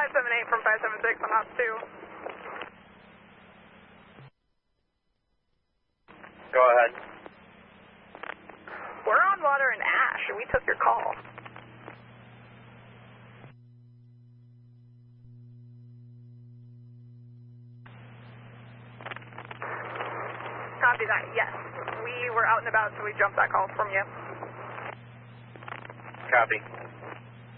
578 from 576 on Ops 2. Go ahead. We're on water and ash. We took your call. Copy that, yes. We were out and about, so we jumped that call from you. Copy.